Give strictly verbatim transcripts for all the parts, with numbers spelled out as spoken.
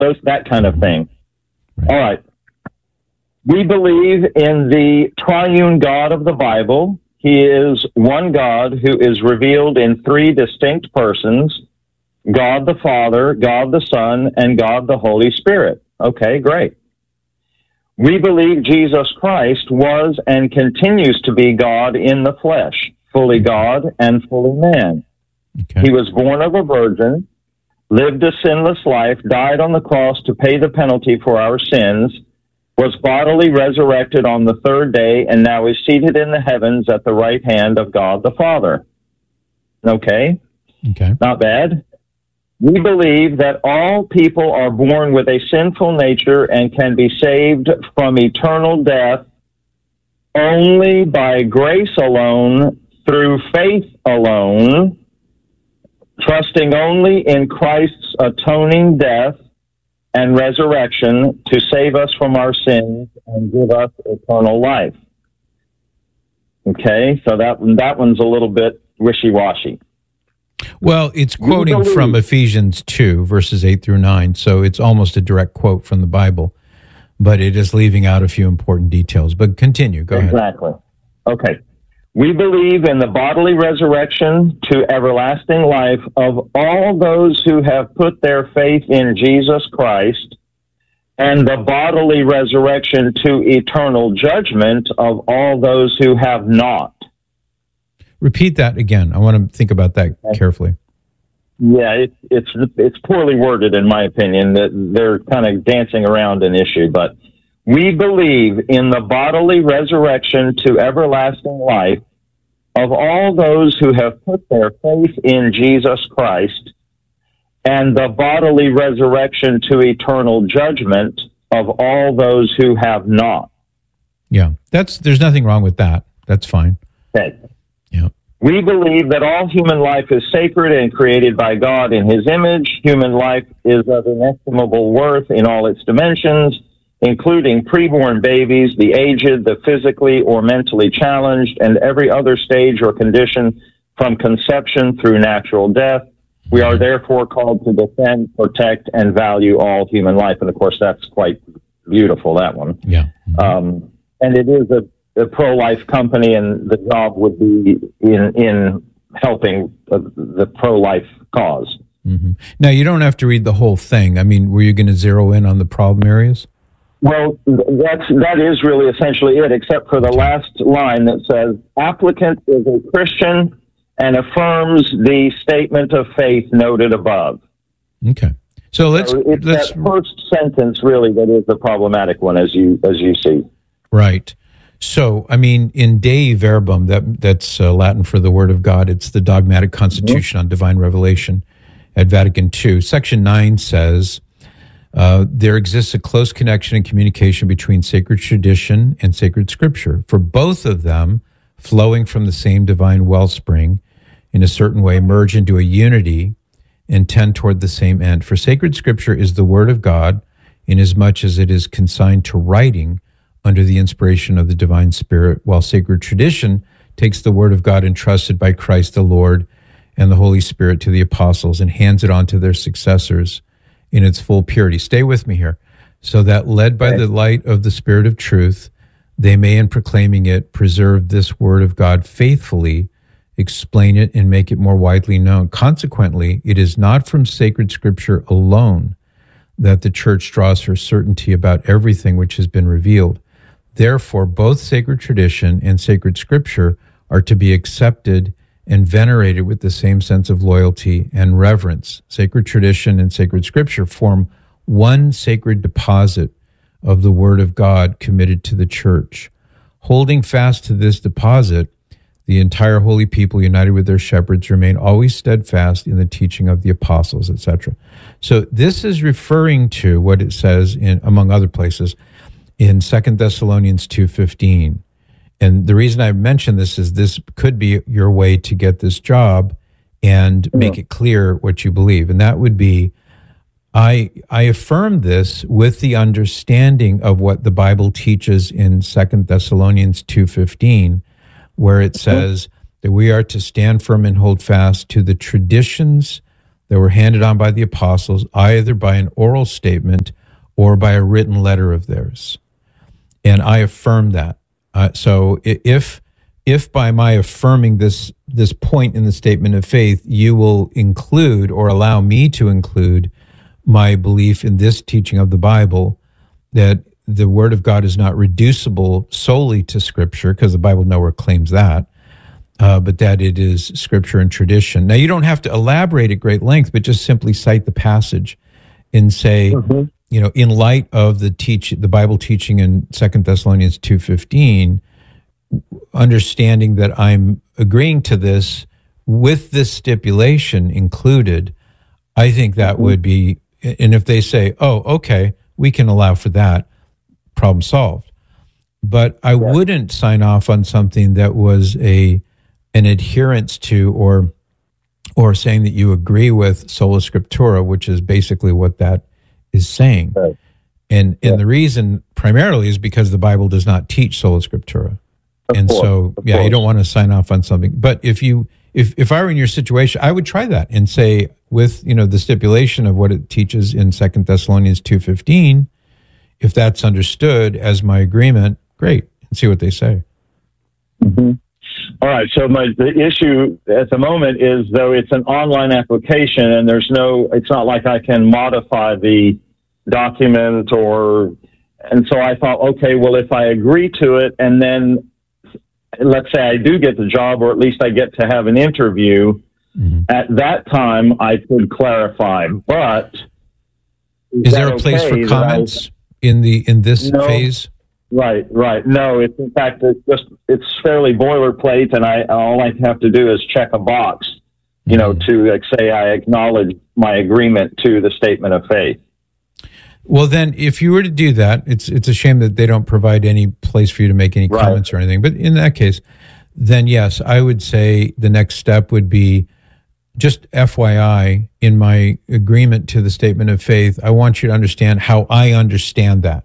those that kind of thing. Right. All right. We believe in the triune God of the Bible. He is one God who is revealed in three distinct persons: God the Father, God the Son, and God the Holy Spirit. Okay, great. We believe Jesus Christ was and continues to be God in the flesh, fully God and fully man. Okay. He was born of a virgin, lived a sinless life, died on the cross to pay the penalty for our sins, was bodily resurrected on the third day, and now is seated in the heavens at the right hand of God the Father. Okay? Okay. Not bad. We believe that all people are born with a sinful nature and can be saved from eternal death only by grace alone, through faith alone, trusting only in Christ's atoning death and resurrection to save us from our sins and give us eternal life. Okay, so that that one's a little bit wishy-washy. Well, it's quoting from Ephesians two, verses eight through nine, so it's almost a direct quote from the Bible, but it is leaving out a few important details. But continue, go ahead. Exactly. Okay. We believe in the bodily resurrection to everlasting life of all those who have put their faith in Jesus Christ, and the bodily resurrection to eternal judgment of all those who have not. Repeat that again. I want to think about that carefully. Yeah, it, it's it's poorly worded, in my opinion. That they're kind of dancing around an issue, but we believe in the bodily resurrection to everlasting life of all those who have put their faith in Jesus Christ, and the bodily resurrection to eternal judgment of all those who have not. Yeah, that's there's nothing wrong with that. That's fine. Okay. Yeah. We believe that all human life is sacred and created by God in His image. Human life is of inestimable worth in all its dimensions, including preborn babies, the aged, the physically or mentally challenged, and every other stage or condition from conception through natural death. We are therefore called to defend, protect, and value all human life. And of course, that's quite beautiful, that one. Yeah. Mm-hmm. Um, and it is a, a pro-life company, and the job would be in, in helping the, the pro-life cause. Mm-hmm. Now, you don't have to read the whole thing. I mean, were you going to zero in on the problem areas? Well, that's, that is really essentially it, except for the last line that says, applicant is a Christian and affirms the statement of faith noted above. Okay. So let's... So it's let's, that first sentence, really, that is the problematic one, as you as you see. Right. So, I mean, in Dei Verbum, that, that's uh, Latin for the Word of God, it's the Dogmatic Constitution mm-hmm. on Divine Revelation at Vatican two. Section nine says, uh, there exists a close connection and communication between sacred tradition and sacred scripture, for both of them, flowing from the same divine wellspring, in a certain way, merge into a unity and tend toward the same end. For sacred scripture is the Word of God, inasmuch as it is consigned to writing under the inspiration of the divine Spirit, while sacred tradition takes the Word of God entrusted by Christ the Lord and the Holy Spirit to the apostles and hands it on to their successors in its full purity. Stay with me here. So that, led by the light of the Spirit of truth, they may, in proclaiming it, preserve this Word of God faithfully, explain it, and make it more widely known. Consequently, it is not from sacred scripture alone that the church draws her certainty about everything which has been revealed. Therefore, both sacred tradition and sacred scripture are to be accepted and venerated with the same sense of loyalty and reverence. Sacred tradition and sacred scripture form one sacred deposit of the Word of God committed to the church. Holding fast to this deposit, the entire holy people, united with their shepherds, remain always steadfast in the teaching of the apostles, et cetera. So this is referring to what it says, in, among other places, in Second Thessalonians two fifteen. And the reason I mention this is this could be your way to get this job and make it clear what you believe. And that would be, I I affirm this with the understanding of what the Bible teaches in Second Thessalonians two fifteen, where it says that we are to stand firm and hold fast to the traditions that were handed on by the apostles, either by an oral statement or by a written letter of theirs. And I affirm that. Uh, so if if by my affirming this this point in the statement of faith, you will include or allow me to include my belief in this teaching of the Bible, that the Word of God is not reducible solely to Scripture, because the Bible nowhere claims that, uh, but that it is Scripture and tradition. Now, you don't have to elaborate at great length, but just simply cite the passage and say, mm-hmm. you know, in light of the teach the Bible teaching in Second Thessalonians two fifteen, understanding that I'm agreeing to this with this stipulation included, I think that mm-hmm. would be, and if they say, oh, okay, we can allow for that, problem solved. But I yeah. wouldn't sign off on something that was a an adherence to or or saying that you agree with sola scriptura, which is basically what that is saying. Right. And and yeah. the reason primarily is because the Bible does not teach sola scriptura. Of and course, so, yeah, course. You don't want to sign off on something. But if you, if, if I were in your situation, I would try that and say, with, you know, the stipulation of what it teaches in Second Thessalonians two fifteen, if that's understood as my agreement, great, and see what they say. Mm-hmm. All right. So my the issue at the moment is, though it's an online application and there's no, it's not like I can modify the document or, and so I thought, okay, well, if I agree to it and then let's say I do get the job, or at least I get to have an interview, mm-hmm. at that time I could clarify. But is, is there a place okay for comments I, in the in this no, phase? Right, right. No, it's in fact it's just it's fairly boilerplate, and I all I have to do is check a box, you mm-hmm. know, to like say I acknowledge my agreement to the statement of faith. Well, then, if you were to do that, it's it's a shame that they don't provide any place for you to make any right. comments or anything. But in that case, then yes, I would say the next step would be just F Y I, in my agreement to the statement of faith, I want you to understand how I understand that.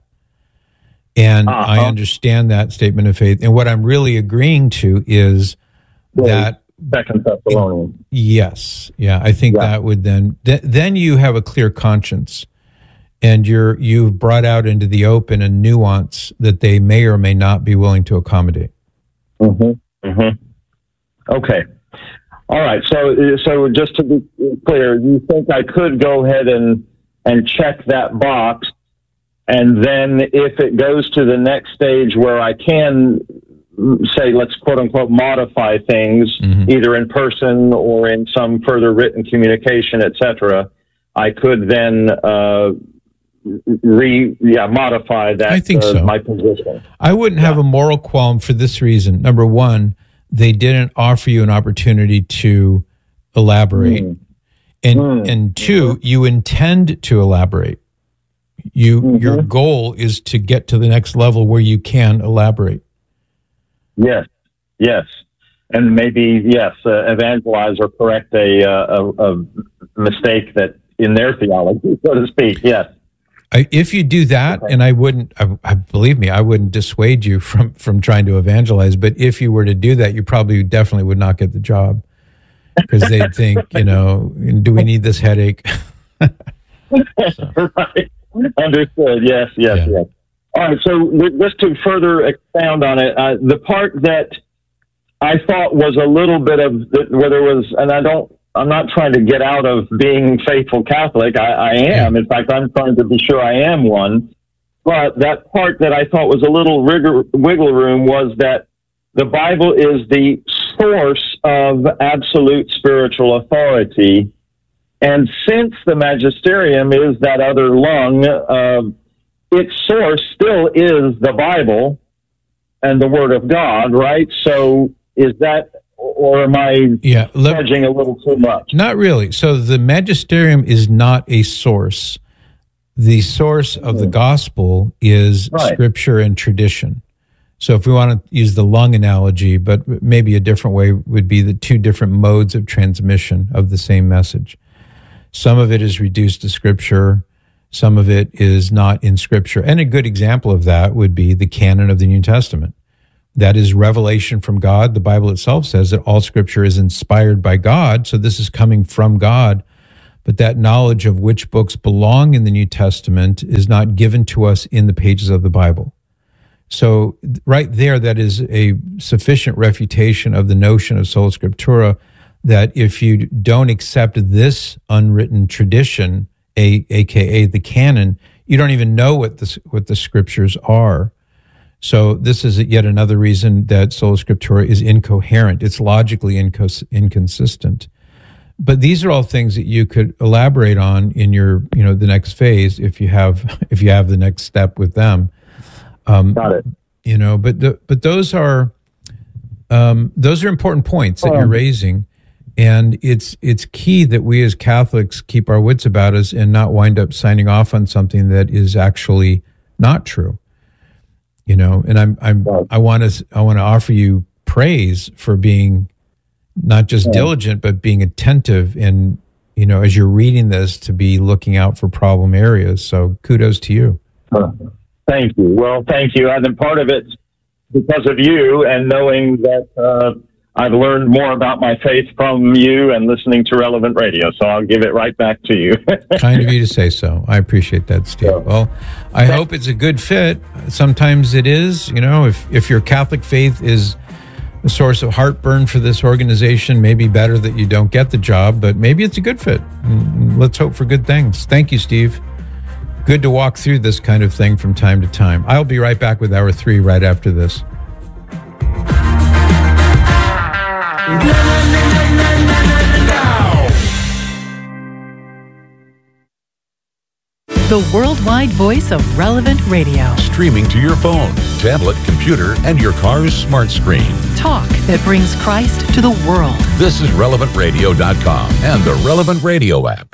And uh-huh. I understand that statement of faith. And what I'm really agreeing to is well, that... Second Thessalonians. Yes. Yeah, I think yeah. that would then... Th- then you have a clear conscience. And you're, you've brought out into the open a nuance that they may or may not be willing to accommodate. Mm-hmm. Mm-hmm. Okay. All right. So, so just to be clear, you think I could go ahead and, and check that box, and then if it goes to the next stage where I can say, let's quote unquote modify things, mm-hmm. either in person or in some further written communication, et cetera, I could then, uh, re yeah modify that I think uh, so. my position. I wouldn't yeah. have a moral qualm for this reason. Number one, they didn't offer you an opportunity to elaborate. Mm. And mm. and two, mm-hmm. you intend to elaborate. You mm-hmm. your goal is to get to the next level where you can elaborate. Yes. Yes. And maybe yes, uh, evangelize or correct a, uh, a a mistake that in their theology, so to speak. Yes. I, if you do that, okay. and I wouldn't, I, I believe me, I wouldn't dissuade you from, from trying to evangelize, but if you were to do that, you probably definitely would not get the job, because they'd think, you know, do we need this headache? So. Right. Understood. Yes, yes, yeah. yes. All right, so just to further expound on it, uh, the part that I thought was a little bit of, where there was, and I don't, I'm not trying to get out of being faithful Catholic. I, I am. In fact, I'm trying to be sure I am one. But that part that I thought was a little rigor, wiggle room was that the Bible is the source of absolute spiritual authority. And since the magisterium is that other lung, uh, its source still is the Bible and the Word of God, right? So is that... Or am I yeah, let, judging a little too much? Not really. So the magisterium is not a source. The source of the gospel is right. Scripture and tradition. So if we want to use the lung analogy, but maybe a different way would be the two different modes of transmission of the same message. Some of it is reduced to Scripture. Some of it is not in Scripture. And a good example of that would be the canon of the New Testament. That is revelation from God. The Bible itself says that all Scripture is inspired by God, so this is coming from God. but that knowledge of which books belong in the New Testament is not given to us in the pages of the Bible. So right there, that is a sufficient refutation of the notion of sola scriptura, that if you don't accept this unwritten tradition, a, aka the canon, you don't even know what the, what the scriptures are. So this is yet another reason that sola scriptura is incoherent. It's logically incos- inconsistent. But these are all things that you could elaborate on in your, you know, the next phase if you have if you have the next step with them. Um, Got it. You know, but the, but those are um, those are important points that you're raising, and it's it's key that we as Catholics keep our wits about us and not wind up signing off on something that is actually not true. You know, and I'm I'm Right. I want to I want to offer you praise for being not just diligent, but being attentive, and, you know, as you're reading this, to be looking out for problem areas. So kudos to you. Uh, thank you. Well, thank you. And then part of it's because of you and knowing that uh, I've learned more about my faith from you and listening to Relevant Radio. So I'll give it right back to you. Kind of you to say so. I appreciate that, Steve. Yeah. Well, I hope it's a good fit. Sometimes it is. You know, if, if your Catholic faith is a source of heartburn for this organization, maybe better that you don't get the job, but maybe it's a good fit. And let's hope for good things. Thank you, Steve. Good to walk through this kind of thing from time to time. I'll be right back with hour three right after this. The worldwide voice of Relevant Radio. Streaming to your phone, tablet, computer, and your car's smart screen. Talk that brings Christ to the world. This is relevant radio dot com and the Relevant Radio app.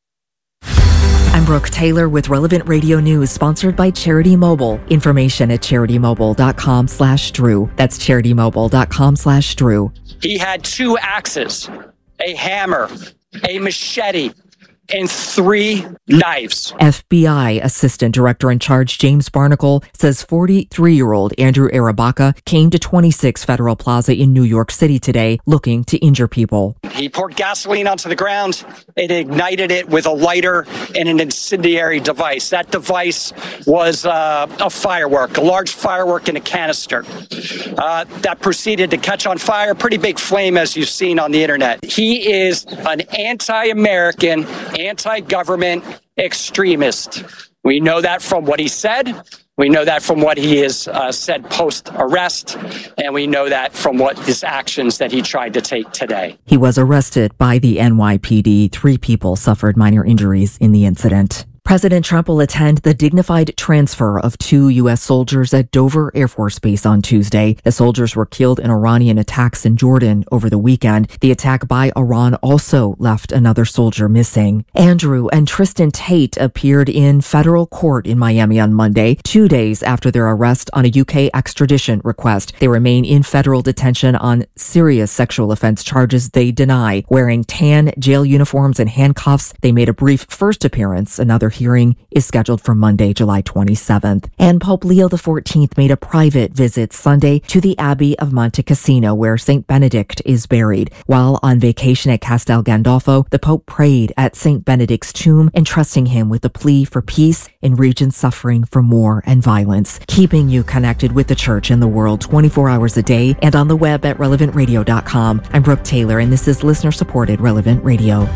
I'm Brooke Taylor with Relevant Radio News, sponsored by Charity Mobile. Information at charity-mobile.com slash Drew. That's charity-mobile.com slash Drew. He had two axes, a hammer, a machete, and three knives. F B I Assistant Director in Charge James Barnacle says forty-three-year-old Andrew Arabaka came to twenty-six Federal Plaza in New York City today looking to injure people. He poured gasoline onto the ground and ignited it with a lighter and an incendiary device. That device was uh, a firework, a large firework in a canister. Uh, that proceeded to catch on fire, pretty big flame as you've seen on the internet. He is an anti-American, anti-government extremist. We know that from what he said. We know that from what he has uh, said post-arrest, and we know that from what his actions that he tried to take today. He was arrested by the N Y P D. Three people suffered minor injuries in the incident. President Trump will attend the dignified transfer of two U S soldiers at Dover Air Force Base on Tuesday. The soldiers were killed in Iranian attacks in Jordan over the weekend. The attack by Iran also left another soldier missing. Andrew and Tristan Tate appeared in federal court in Miami on Monday, two days after their arrest on a U K extradition request. They remain in federal detention on serious sexual offense charges they deny. Wearing tan jail uniforms and handcuffs, they made a brief first appearance. Another hearing is scheduled for Monday, July twenty-seventh. And Pope Leo the fourteenth made a private visit Sunday to the Abbey of Monte Cassino, where Saint Benedict is buried. While on vacation at Castel Gandolfo, the Pope prayed at Saint Benedict's tomb, entrusting him with a plea for peace in regions suffering from war and violence. Keeping you connected with the church and the world twenty-four hours a day and on the web at relevant radio dot com. I'm Brooke Taylor, and this is listener-supported Relevant Radio.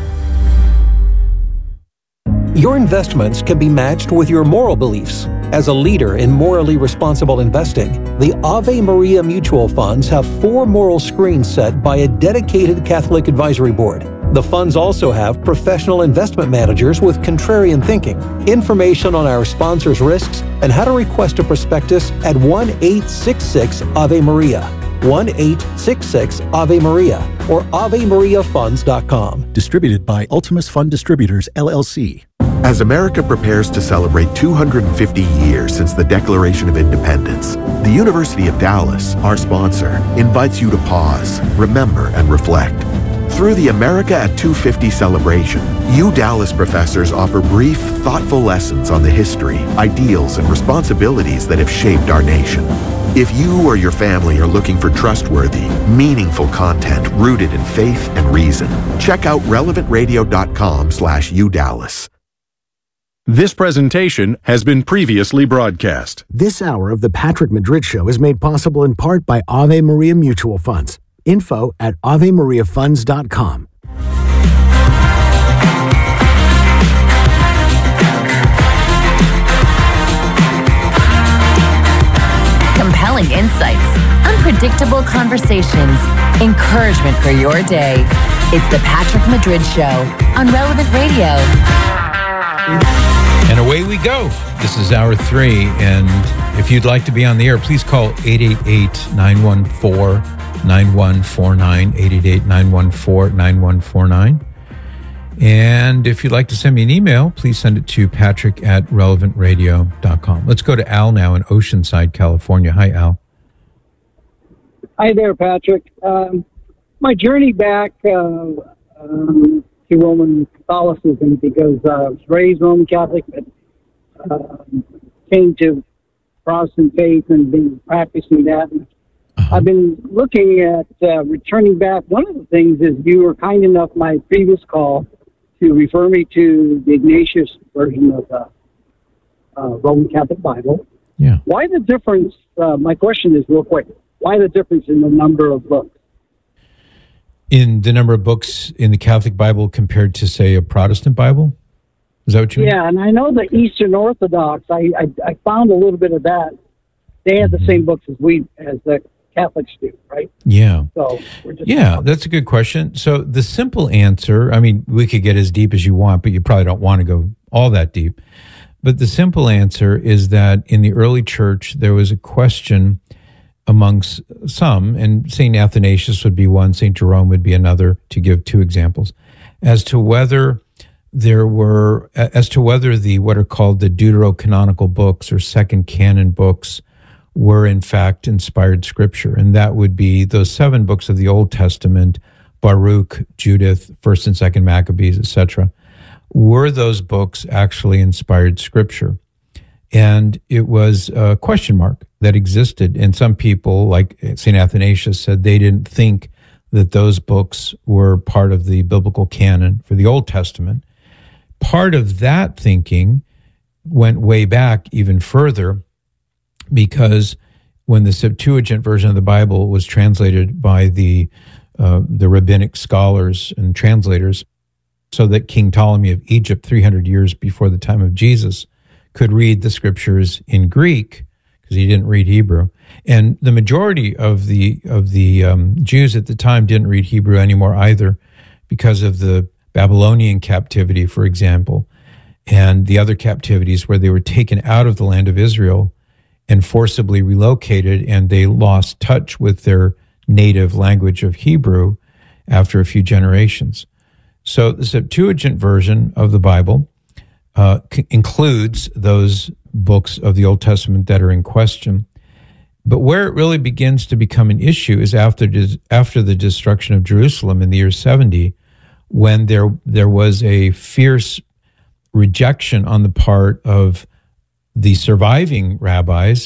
Your investments can be matched with your moral beliefs. As a leader in morally responsible investing, the Ave Maria Mutual Funds have four moral screens set by a dedicated Catholic advisory board. The funds also have professional investment managers with contrarian thinking. Information on our sponsors' risks and how to request a prospectus at one eight six six Ave Maria. one eight six six Ave Maria or ave maria funds dot com. Distributed by Ultimus Fund Distributors, L L C. As America prepares to celebrate two hundred fifty years since the Declaration of Independence, the University of Dallas, our sponsor, invites you to pause, remember, and reflect. Through the America at two fifty celebration, you Dallas professors offer brief, thoughtful lessons on the history, ideals, and responsibilities that have shaped our nation. If you or your family are looking for trustworthy, meaningful content rooted in faith and reason, check out relevant radio dot com slash U Dallas. This presentation has been previously broadcast. This hour of the Patrick Madrid Show is made possible in part by Ave Maria Mutual Funds. Info at ave maria funds dot com. Compelling insights, unpredictable conversations, encouragement for your day. It's the Patrick Madrid Show on Relevant Radio. And away we go. This is hour three. And if you'd like to be on the air, please call eight eight eight, nine one four, nine one four nine, eight eight eight, nine one four, nine one four nine. And if you'd like to send me an email, please send it to patrick at relevant radio dot com. Let's go to Al now in Oceanside, California. Hi, Al. Hi there, Patrick. Um, my journey back uh, um, to Roman Catholicism, because uh, I was raised Roman Catholic, but uh, came to Protestant faith and been practicing that. And uh-huh. I've been looking at uh, returning back. One of the things is you were kind enough, my previous call, to refer me to the Ignatius version of the uh, Roman Catholic Bible. Yeah. Why the difference? Uh, my question is real quick. Why the difference in the number of books? In the number of books in the Catholic Bible compared to, say, a Protestant Bible? Is that what you mean? Yeah, and I know the Eastern Orthodox, I, I, I found a little bit of that. They have mm-hmm. the same books as we, as the Catholics do, right? Yeah. So we're just yeah, that's a good question. So the simple answer, I mean, we could get as deep as you want, but you probably don't want to go all that deep. But the simple answer is that in the early church, there was a question amongst some, and Saint Athanasius would be one, Saint Jerome would be another, to give two examples, as to whether there were, as to whether the, what are called the deuterocanonical books or second canon books were in fact inspired scripture. And that would be those seven books of the Old Testament, Baruch, Judith, First and Second Maccabees, et cetera. Were those books actually inspired scripture? And it was a question mark that existed. And some people, like Saint Athanasius, said they didn't think that those books were part of the biblical canon for the Old Testament. Part of that thinking went way back even further, because when the Septuagint version of the Bible was translated by the uh, the rabbinic scholars and translators, so that King Ptolemy of Egypt, three hundred years before the time of Jesus, could read the scriptures in Greek, because he didn't read Hebrew. And the majority of the of the um, Jews at the time didn't read Hebrew anymore either, because of the Babylonian captivity, for example, and the other captivities where they were taken out of the land of Israel and forcibly relocated, and they lost touch with their native language of Hebrew after a few generations. So the Septuagint version of the Bible uh, c- includes those books of the Old Testament that are in question. But where it really begins to become an issue is after dis- after the destruction of Jerusalem in the year seventy, when there there was a fierce rejection on the part of the surviving rabbis,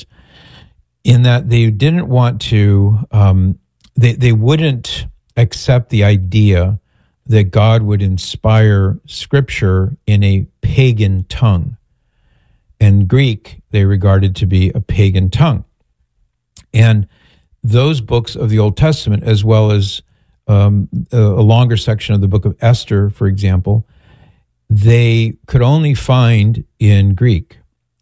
in that they didn't want to, um, they, they wouldn't accept the idea that God would inspire scripture in a pagan tongue. And Greek, they regarded to be a pagan tongue. And those books of the Old Testament, as well as um, a, a longer section of the book of Esther, for example, they could only find in Greek.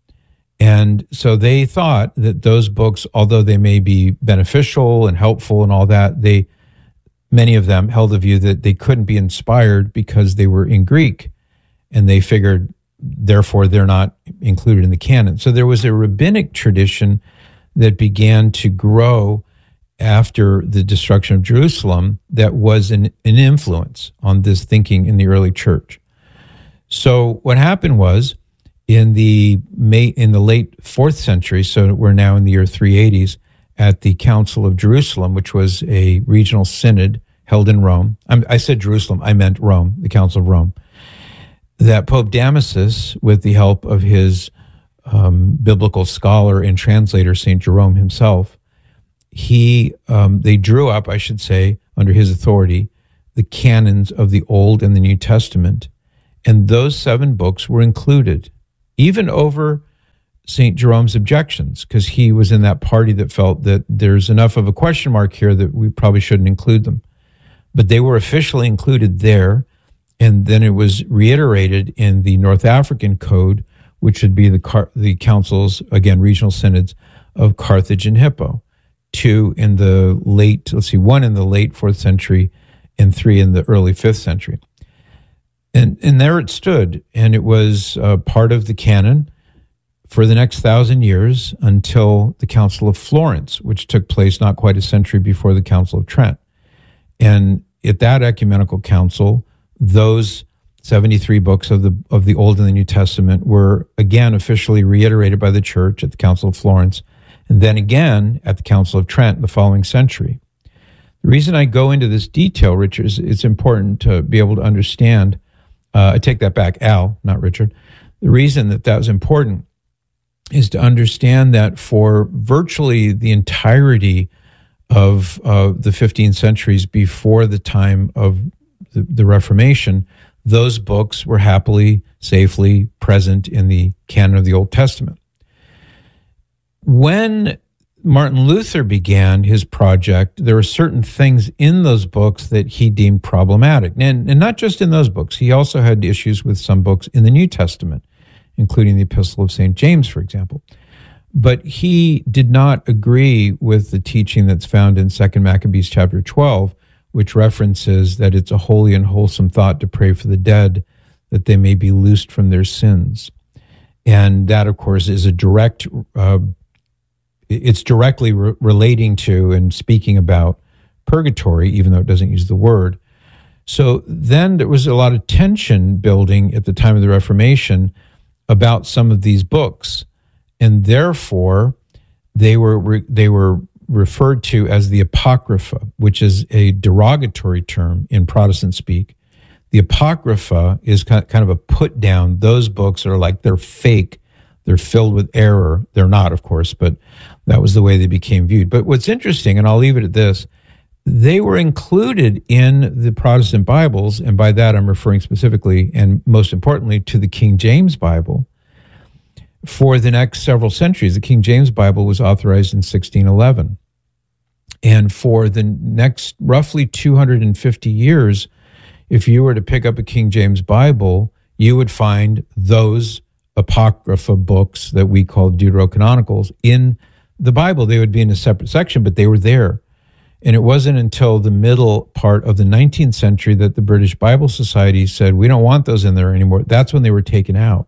And so they thought that those books, although they may be beneficial and helpful and all that, they many of them held the view that they couldn't be inspired because they were in Greek, and they figured, therefore, they're not included in the canon. So there was a rabbinic tradition that began to grow after the destruction of Jerusalem that was an, an influence on this thinking in the early church. So what happened was, in the May, in the late fourth century, so we're now in the year three eighties, at the Council of Jerusalem, which was a regional synod held in Rome. I'm, I said Jerusalem, I meant Rome, the Council of Rome. That Pope Damasus, with the help of his um, biblical scholar and translator, Saint Jerome himself, he um, they drew up, I should say, under his authority, the canons of the Old and the New Testament. And those seven books were included, even over Saint Jerome's objections, because he was in that party that felt that there's enough of a question mark here that we probably shouldn't include them. But they were officially included there, and then it was reiterated in the North African Code, which would be the Car- the councils, again, regional synods of Carthage and Hippo, two in the late, let's see, one in the late fourth century and three in the early fifth century. And and there it stood, and it was uh, part of the canon for the next thousand years until the Council of Florence, which took place not quite a century before the Council of Trent. And at that ecumenical council, those seventy-three books of the of the Old and the New Testament were again officially reiterated by the Church at the Council of Florence, and then again at the Council of Trent in the following century. The reason I go into this detail, Richard, is it's important to be able to understand. Uh, I take that back, Al, not Richard. The reason that that was important is to understand that for virtually the entirety of uh, the fifteen centuries before the time of the, the Reformation, those books were happily, safely present in the canon of the Old Testament. When Martin Luther began his project, there were certain things in those books that he deemed problematic. And, and not just in those books. He also had issues with some books in the New Testament, including the Epistle of Saint James, for example. But he did not agree with the teaching that's found in Second Maccabees chapter twelve, which references that it's a holy and wholesome thought to pray for the dead, that they may be loosed from their sins. And that, of course, is a direct, uh, it's directly re- relating to and speaking about purgatory, even though it doesn't use the word. So then there was a lot of tension building at the time of the Reformation about some of these books. And therefore, they were re- they were referred to as the Apocrypha, which is a derogatory term in Protestant speak. The Apocrypha is kind of a put down. Those books are like, they're fake. They're filled with error. They're not, of course, but that was the way they became viewed. But what's interesting, and I'll leave it at this, they were included in the Protestant Bibles, and by that I'm referring specifically, and most importantly, to the King James Bible. For the next several centuries, the King James Bible was authorized in sixteen eleven. And for the next roughly two hundred fifty years, if you were to pick up a King James Bible, you would find those Apocrypha books that we call Deuterocanonicals in the Bible. They would be in a separate section, but they were there. And it wasn't until the middle part of the nineteenth century that the British Bible Society said, we don't want those in there anymore. That's when they were taken out.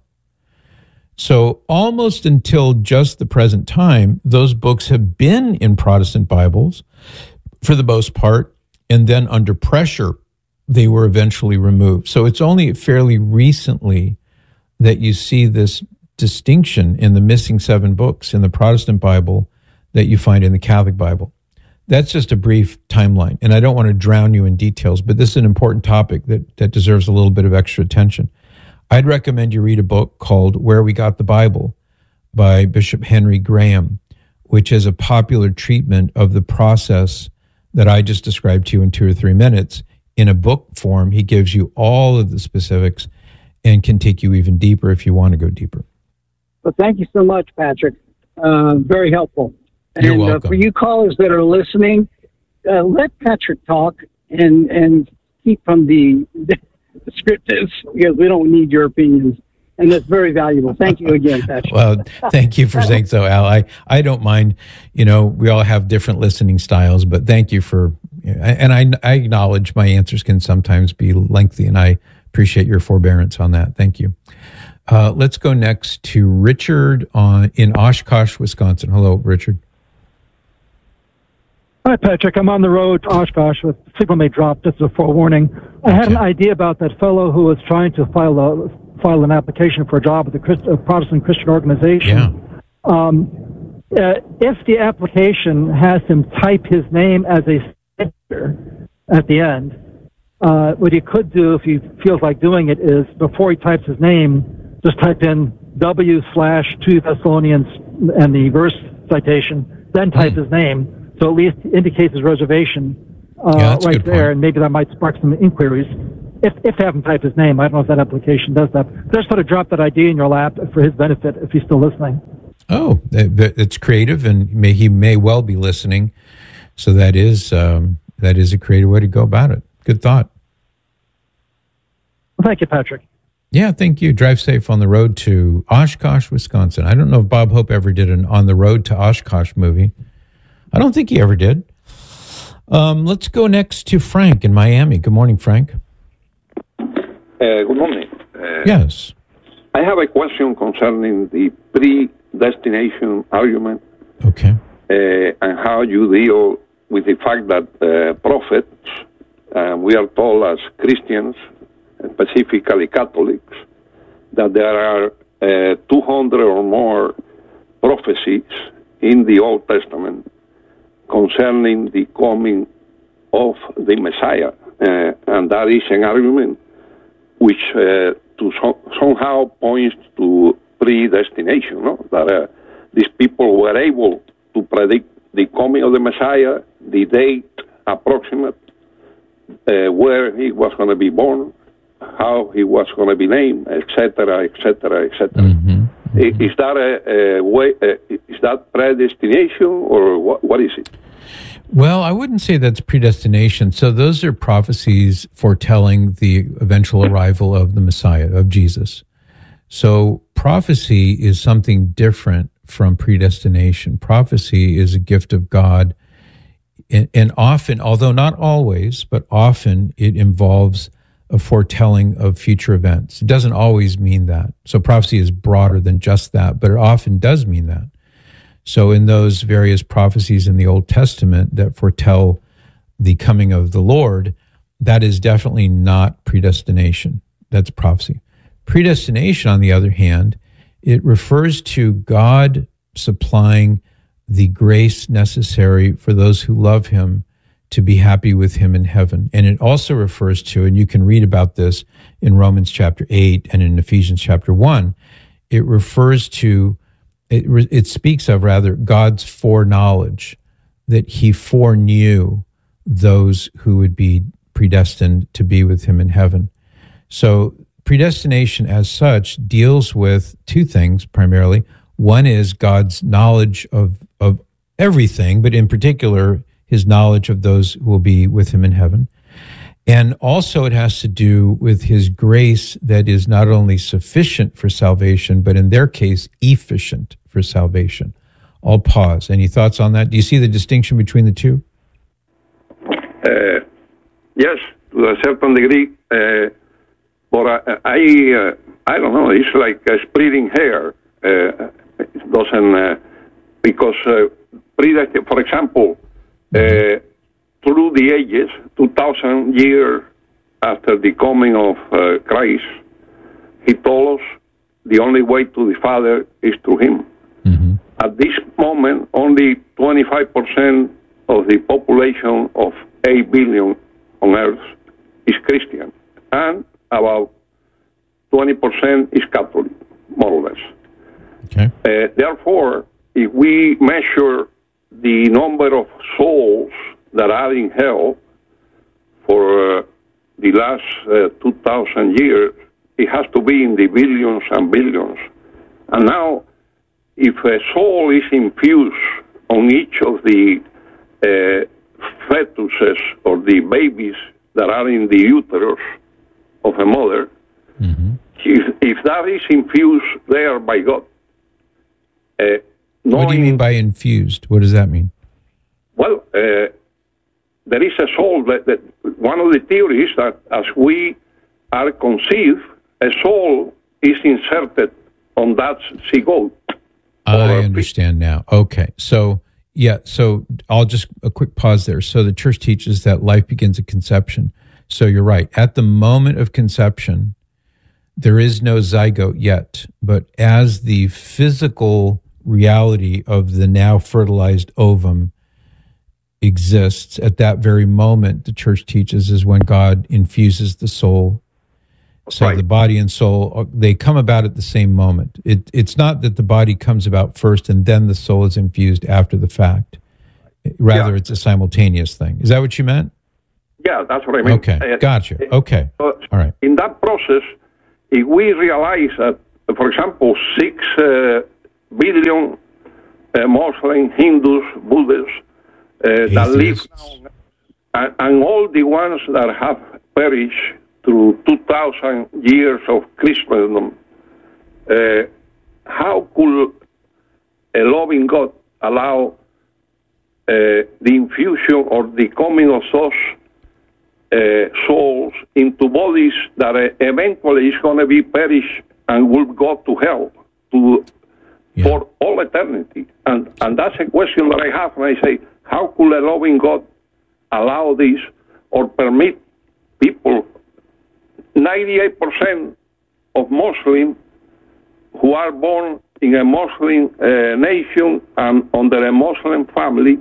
So almost until just the present time, those books have been in Protestant Bibles for the most part, and then under pressure, they were eventually removed. So it's only fairly recently that you see this distinction in the missing seven books in the Protestant Bible that you find in the Catholic Bible. That's just a brief timeline, and I don't want to drown you in details, but this is an important topic that, that deserves a little bit of extra attention. I'd recommend you read a book called Where We Got the Bible by Bishop Henry Graham, which is a popular treatment of the process that I just described to you in two or three minutes. In a book form, he gives you all of the specifics and can take you even deeper if you want to go deeper. Well, thank you so much, Patrick. Uh, very helpful. You're and welcome. Uh, for you callers that are listening, uh, let Patrick talk and, and keep from the... the scriptures, because we don't need your opinions, and that's very valuable. Thank you again, Patrick. Well, thank you for saying so, Al. I, I don't mind, you know, we all have different listening styles, but thank you for, and I, I acknowledge my answers can sometimes be lengthy, and I appreciate your forbearance on that. Thank you. Uh, let's go next to Richard on, in Oshkosh, Wisconsin. Hello, Richard. Hi, Patrick. I'm on the road to Oshkosh with signal may drop. Just a forewarning. I had an idea about that fellow who was trying to file a file an application for a job with a, Christ, a Protestant Christian organization. Yeah. Um, uh, if the application has him type his name as a signature at the end, uh, what he could do if he feels like doing it is before he types his name, just type in W slash two Thessalonians and the verse citation, then type mm. his name, so at least indicates his reservation uh, yeah, right there, and maybe that might spark some inquiries. If if they haven't typed his name, I don't know if that application does that. Just sort of drop that idea in your lap for his benefit if he's still listening. Oh, it's creative, and may, he may well be listening. So that is um, that is a creative way to go about it. Good thought. Well, thank you, Patrick. Yeah, thank you. Drive safe on the road to Oshkosh, Wisconsin. I don't know if Bob Hope ever did an On the Road to Oshkosh movie. I don't think he ever did. Um, let's go next to Frank in Miami. Good morning, Frank. Uh, good morning. Uh, yes. I have a question concerning the predestination argument. Okay. Uh, and how you deal with the fact that uh, prophets, uh, we are told as Christians, specifically Catholics, that there are uh, two hundred or more prophecies in the Old Testament concerning the coming of the Messiah. Uh, and that is an argument which uh, to so- somehow points to predestination, no? That uh, these people were able to predict the coming of the Messiah, the date approximate, uh, where he was going to be born, how he was going to be named, et cetera, et cetera, et cetera. Mm-hmm. Mm-hmm. Is that a, a way? Uh, is that predestination, or what, what is it? Well, I wouldn't say that's predestination. So those are prophecies foretelling the eventual arrival of the Messiah, of Jesus. So prophecy is something different from predestination. Prophecy is a gift of God, and, and often, although not always, but often it involves a foretelling of future events. It doesn't always mean that. So prophecy is broader than just that, but it often does mean that. So in those various prophecies in the Old Testament that foretell the coming of the Lord, that is definitely not predestination. That's prophecy. Predestination, on the other hand, it refers to God supplying the grace necessary for those who love him to be happy with him in heaven. And it also refers to, and you can read about this in Romans chapter eight and in Ephesians chapter one, it refers to, it, it speaks of rather God's foreknowledge, that he foreknew those who would be predestined to be with him in heaven. So predestination as such deals with two things primarily. One is God's knowledge of, of everything, but in particular, his knowledge of those who will be with him in heaven. And also it has to do with his grace that is not only sufficient for salvation, but in their case, efficient for salvation. I'll pause. Any thoughts on that? Do you see the distinction between the two? Uh, yes, to a certain degree. Uh, but I, I, uh, I don't know, it's like uh, splitting hair. Uh, it doesn't, uh, because, uh, for example, Uh, through the ages, two thousand years after the coming of uh, Christ, he told us the only way to the Father is through him. Mm-hmm. At this moment, only twenty-five percent of the population of eight billion on earth is Christian, and about twenty percent is Catholic, more or less. Okay. Uh, therefore, if we measure the number of souls that are in hell for uh, the last uh, two thousand years, it has to be in the billions and billions. And now, if a soul is infused on each of the uh, fetuses or the babies that are in the uterus of a mother, mm-hmm. if, if that is infused there by God, uh, Knowing, what do you mean by infused? What does that mean? Well, uh, there is a soul that, that one of the theories that as we are conceived, a soul is inserted on that zygote. I understand now. Okay. So, yeah, so I'll just, a quick pause there. So the church teaches that life begins at conception. So you're right. At the moment of conception, there is no zygote yet, but as the physical reality of the now fertilized ovum exists, at that very moment, the church teaches, is when God infuses the soul. So right. the body and soul, they come about at the same moment. It, it's not that the body comes about first and then the soul is infused after the fact. Rather, yeah. it's a simultaneous thing. Is that what you meant? Yeah, that's what I mean. Okay, uh, gotcha. Okay, uh, all right. In that process, if we realize that, for example, six uh, billion uh, Muslims, Hindus, Buddhists uh, that live now, and, and all the ones that have perished through two thousand years of Christendom, uh, how could a loving God allow uh, the infusion or the coming of those uh, souls into bodies that uh, eventually is going to be perished and will go to hell to yeah. for all eternity? And and that's a question that I have, and I say, how could a loving God allow this or permit people? ninety-eight percent of Muslims who are born in a Muslim uh, nation and under a Muslim family,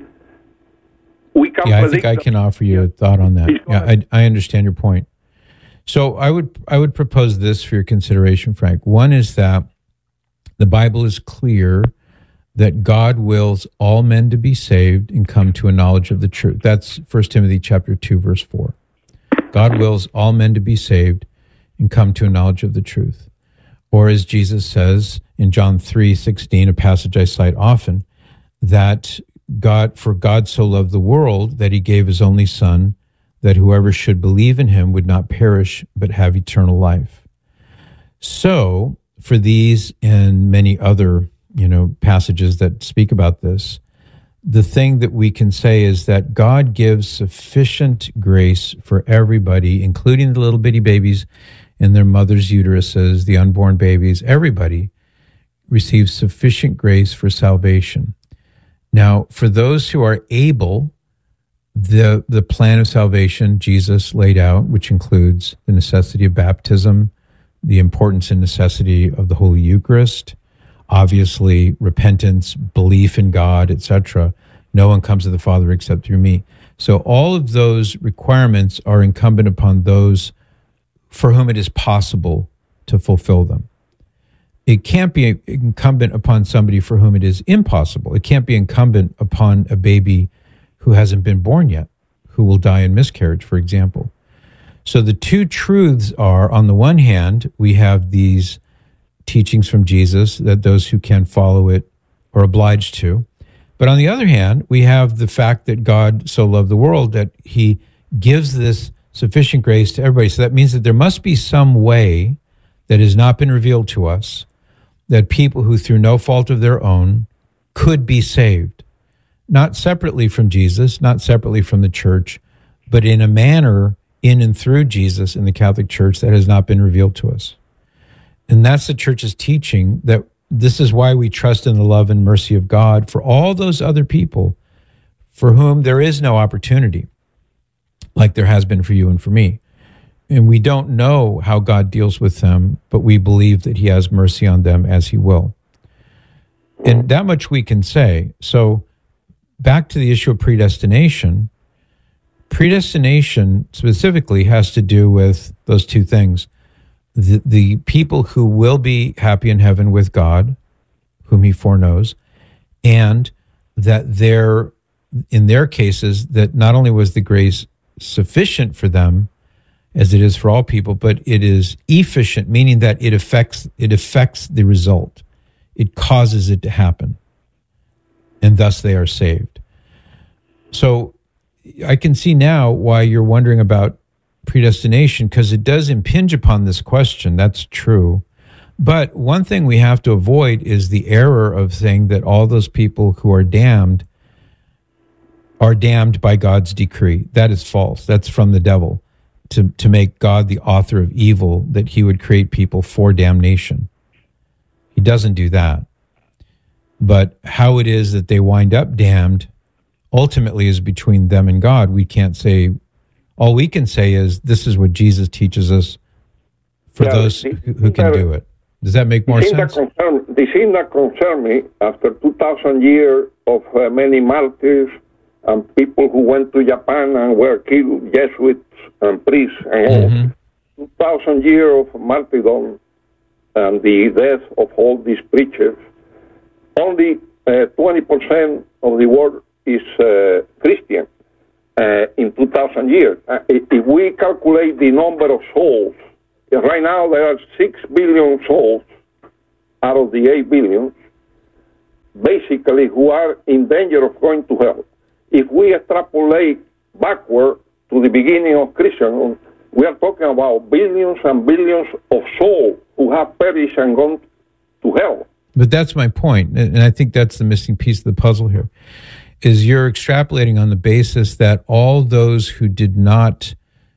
we can yeah, I think I can offer you a thought on that. Yeah, I, I understand your point. So I would I would propose this for your consideration, Frank. One is that the Bible is clear that God wills all men to be saved and come to a knowledge of the truth. That's First Timothy chapter two, verse four. God wills all men to be saved and come to a knowledge of the truth. Or as Jesus says in John three sixteen, a passage I cite often, that God, for God so loved the world that he gave his only Son, that whoever should believe in him would not perish but have eternal life. So, for these and many other, you know, passages that speak about this, the thing that we can say is that God gives sufficient grace for everybody, including the little bitty babies in their mother's uteruses, the unborn babies. Everybody receives sufficient grace for salvation. Now, for those who are able, the the plan of salvation Jesus laid out, which includes the necessity of baptism, the importance and necessity of the Holy Eucharist, obviously repentance, belief in God, et cetera. No one comes to the Father except through me. So all of those requirements are incumbent upon those for whom it is possible to fulfill them. It can't be incumbent upon somebody for whom it is impossible. It can't be incumbent upon a baby who hasn't been born yet, who will die in miscarriage, for example. So the two truths are, on the one hand, we have these teachings from Jesus that those who can follow it are obliged to. But on the other hand, we have the fact that God so loved the world that he gives this sufficient grace to everybody. So that means that there must be some way that has not been revealed to us that people who through no fault of their own could be saved, not separately from Jesus, not separately from the church, but in a manner in and through Jesus in the Catholic Church that has not been revealed to us. And that's the church's teaching, that this is why we trust in the love and mercy of God for all those other people for whom there is no opportunity, like there has been for you and for me. And we don't know how God deals with them, but we believe that he has mercy on them as he will. And that much we can say. So back to the issue of predestination, predestination specifically has to do with those two things. The, the people who will be happy in heaven with God, whom he foreknows, and that they're, in their cases, that not only was the grace sufficient for them, as it is for all people, but it is efficient, meaning that it affects it affects the result. It causes it to happen. And thus they are saved. So I can see now why you're wondering about predestination, because it does impinge upon this question. That's true. But one thing we have to avoid is the error of saying that all those people who are damned are damned by God's decree. That is false. That's from the devil. To, to make God the author of evil, that he would create people for damnation. He doesn't do that. But how it is that they wind up damned ultimately is between them and God. We can't say, all we can say is this is what Jesus teaches us for yeah, those the, who, who can do it. Does that make more sense? That concern, the thing that concerns me, after two thousand years of uh, many martyrs and people who went to Japan and were killed, Jesuits and priests and all, mm-hmm. two thousand years of martyrdom and the death of all these preachers, only uh, twenty percent of the world is uh, Christian uh, in two thousand years. Uh, if we calculate the number of souls, right now there are six billion souls out of the eight billion, basically, who are in danger of going to hell. If we extrapolate backward to the beginning of Christendom, we are talking about billions and billions of souls who have perished and gone to hell. But that's my point, and I think that's the missing piece of the puzzle here, is you're extrapolating on the basis that all those who did not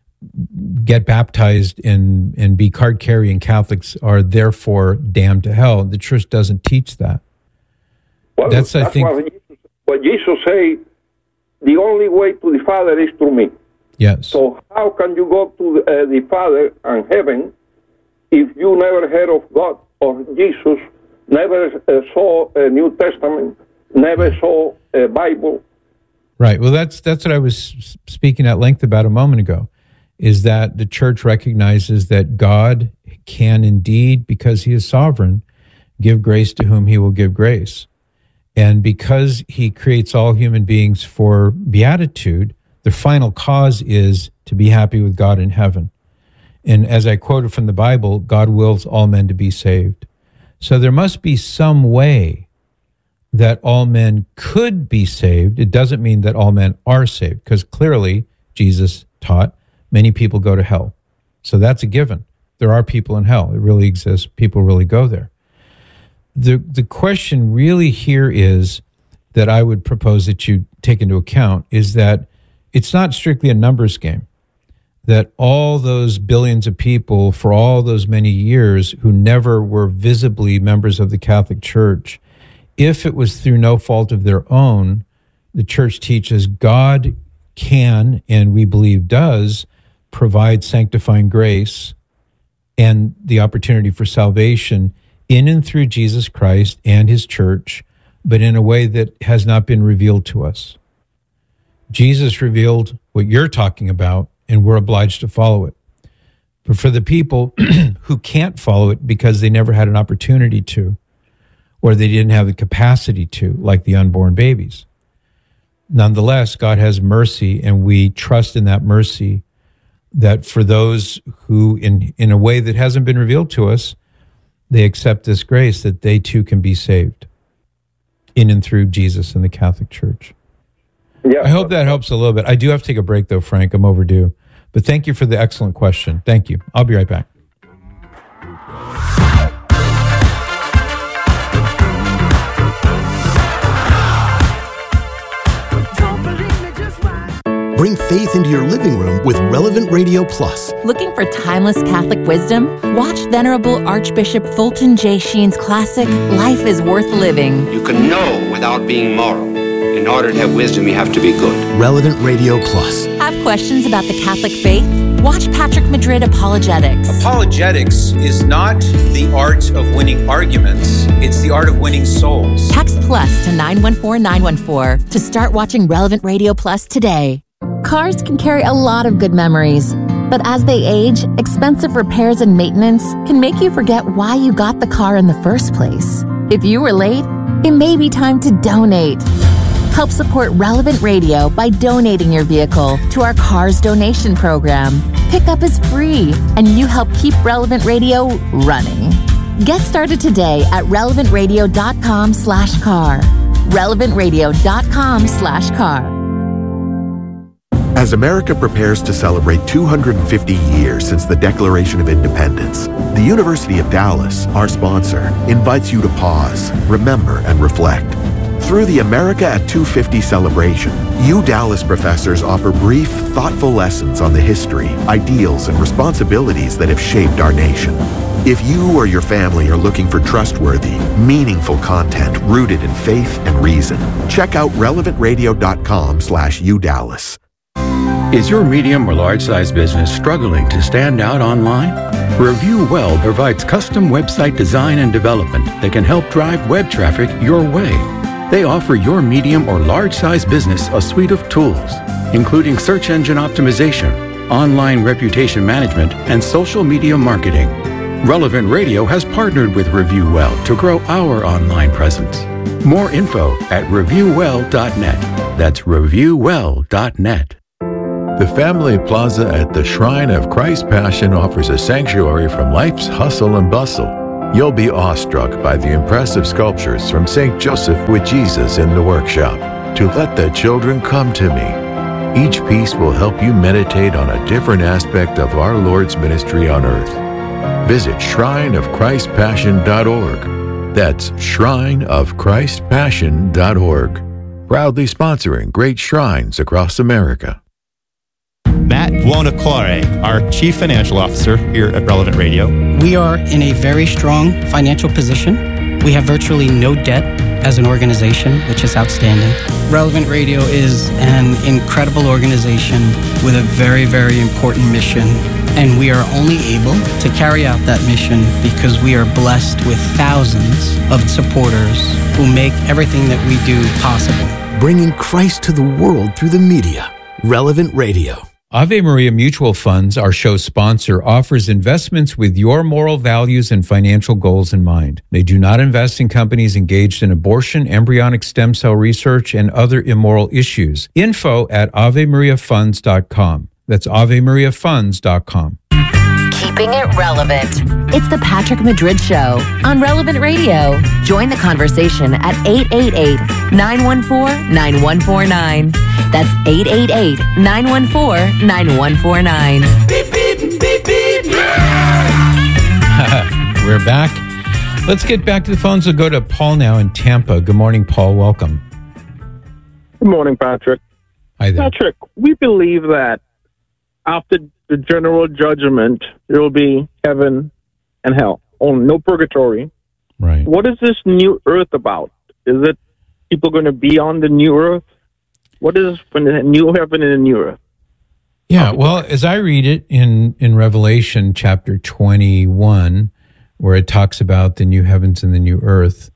get baptized and, and be card-carrying Catholics are therefore damned to hell. The church doesn't teach that. Well, that's, that's I think, what Jesus, what Jesus say, the only way to the Father is through me. Yes. So how can you go to the, uh, the Father and heaven if you never heard of God or Jesus, never uh, saw a New Testament, never saw a Bible? Right. Well, that's that's what I was speaking at length about a moment ago, is that the church recognizes that God can indeed, because he is sovereign, give grace to whom he will give grace. And because he creates all human beings for beatitude, the final cause is to be happy with God in heaven. And as I quoted from the Bible, God wills all men to be saved. So there must be some way that all men could be saved. It doesn't mean that all men are saved, because clearly Jesus taught many people go to hell. So that's a given. There are people in hell. It really exists. People really go there. The the question really here is, that I would propose that you take into account, is that it's not strictly a numbers game. That all those billions of people for all those many years who never were visibly members of the Catholic Church, if it was through no fault of their own, the church teaches God can, and we believe does, provide sanctifying grace and the opportunity for salvation in and through Jesus Christ and his church, but in a way that has not been revealed to us. Jesus revealed what you're talking about, and we're obliged to follow it. But for the people who can't follow it because they never had an opportunity to, or they didn't have the capacity to, like the unborn babies, nonetheless, God has mercy, and we trust in that mercy, that for those who, in, in a way that hasn't been revealed to us, they accept this grace, that they too can be saved in and through Jesus and the Catholic Church. Yeah. I hope that helps a little bit. I do have to take a break, though, Frank. I'm overdue. But thank you for the excellent question. Thank you. I'll be right back. Bring faith into your living room with Relevant Radio Plus. Looking for timeless Catholic wisdom? Watch Venerable Archbishop Fulton J. Sheen's classic, Life is Worth Living. You can know without being moral. In order to have wisdom, you have to be good. Relevant Radio Plus. Have questions about the Catholic faith? Watch Patrick Madrid Apologetics. Apologetics is not the art of winning arguments. It's the art of winning souls. Text plus to nine one four nine one four to start watching Relevant Radio Plus today. Cars can carry a lot of good memories, but as they age, expensive repairs and maintenance can make you forget why you got the car in the first place. If you were late, it may be time to donate. Help support Relevant Radio by donating your vehicle to our Cars Donation Program. Pickup is free, and you help keep Relevant Radio running. Get started today at relevant radio dot com slash car. relevant radio dot com slash car. As America prepares to celebrate two hundred fifty years since the Declaration of Independence, the University of Dallas, our sponsor, invites you to pause, remember, and reflect. Through the America at two fifty celebration, U Dallas professors offer brief, thoughtful lessons on the history, ideals, and responsibilities that have shaped our nation. If you or your family are looking for trustworthy, meaningful content rooted in faith and reason, check out relevant radio dot com slash U Dallas. Is your medium or large size business struggling to stand out online? Review Well provides custom website design and development that can help drive web traffic your way. They offer your medium or large size business a suite of tools, including search engine optimization, online reputation management, and social media marketing. Relevant Radio has partnered with ReviewWell to grow our online presence. More info at review well dot net. That's review well dot net. The Family Plaza at the Shrine of Christ's Passion offers a sanctuary from life's hustle and bustle. You'll be awestruck by the impressive sculptures from Saint Joseph with Jesus in the workshop. To let the children come to me. Each piece will help you meditate on a different aspect of our Lord's ministry on earth. Visit shrine of christ passion dot org. That's shrine of christ passion dot org. Proudly sponsoring great shrines across America. Matt Buonocore, our Chief Financial Officer here at Relevant Radio. We are in a very strong financial position. We have virtually no debt as an organization, which is outstanding. Relevant Radio is an incredible organization with a very, very important mission. And we are only able to carry out that mission because we are blessed with thousands of supporters who make everything that we do possible. Bringing Christ to the world through the media. Relevant Radio. Ave Maria Mutual Funds, our show sponsor, offers investments with your moral values and financial goals in mind. They do not invest in companies engaged in abortion, embryonic stem cell research, and other immoral issues. Info at ave maria funds dot com. That's ave maria funds dot com. Keeping it relevant. It's the Patrick Madrid Show on Relevant Radio. Join the conversation at eight eight eight, nine one four, nine one four nine. That's eight eight eight, nine one four, nine one four nine. Beep, beep, beep, beep. We're back. Let's get back to the phones. We'll go to Paul now in Tampa. Good morning, Paul. Welcome. Good morning, Patrick. Hi there. Patrick, we believe that after the general judgment, there will be heaven and hell. Oh, no purgatory. Right. What is this new earth about? Is it people going to be on the new earth? What is from the new heaven and the new earth? Yeah, well, as I read it in, in Revelation chapter twenty-one, where it talks about the new heavens and the new earth,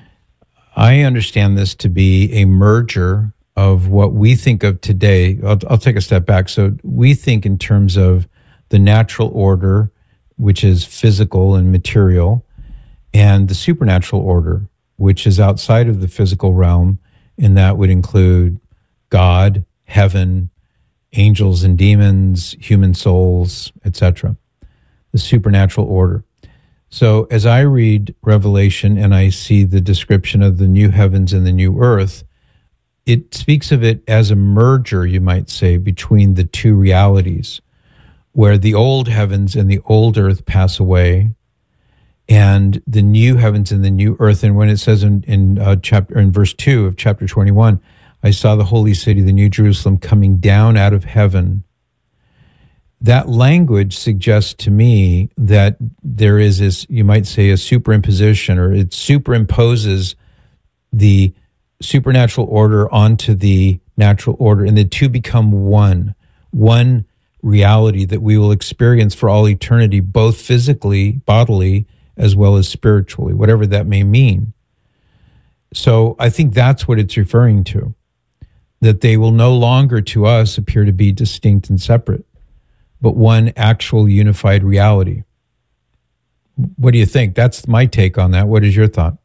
I understand this to be a merger of what we think of today. I'll, I'll take a step back. So we think in terms of the natural order, which is physical and material, and the supernatural order, which is outside of the physical realm, and that would include God, heaven, angels and demons, human souls, et cetera. The supernatural order. So as I read Revelation and I see the description of the new heavens and the new earth, it speaks of it as a merger, you might say, between the two realities, where the old heavens and the old earth pass away, and the new heavens and the new earth. And when it says in, in uh, chapter in verse two of chapter twenty-one, I saw the holy city, the new Jerusalem, coming down out of heaven. That language suggests to me that there is this, you might say, a superimposition, or it superimposes the supernatural order onto the natural order, and the two become one, one reality that we will experience for all eternity, both physically, bodily, as well as spiritually, whatever that may mean. So I think that's what it's referring to, that they will no longer to us appear to be distinct and separate, but one actual unified reality. What do you think? That's my take on that. What is your thought?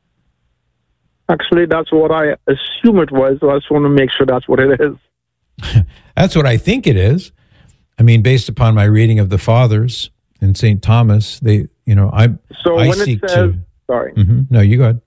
Actually, that's what I assume it was. So I just want to make sure that's what it is. That's what I think it is. I mean, based upon my reading of the Fathers and Saint Thomas, they, you know, I so I when seek it says, to. Sorry. Mm-hmm, no, you go ahead.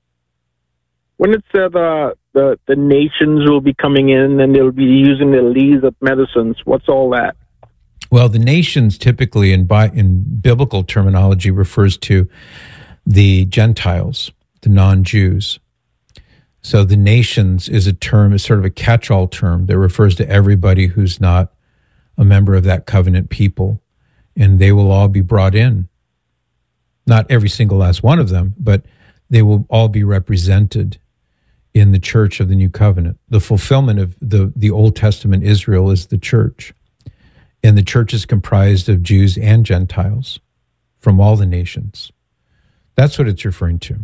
When it said uh, the the nations will be coming in and they'll be using the leaves of medicines, what's all that? Well, the nations typically in bi- in biblical terminology refers to the Gentiles, the non-Jews. So the nations is a term, is sort of a catch-all term that refers to everybody who's not a member of that covenant people, and they will all be brought in. Not every single last one of them, but they will all be represented in the church of the new covenant. The fulfillment of the, the Old Testament Israel is the church, and the church is comprised of Jews and Gentiles from all the nations. That's what it's referring to.